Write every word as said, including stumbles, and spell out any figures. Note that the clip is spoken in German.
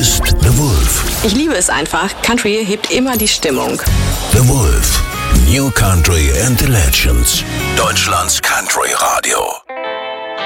ist The Wolf. Ich liebe es einfach. Country hebt immer die Stimmung. The Wolf. New Country and the Legends. Deutschlands Country Radio.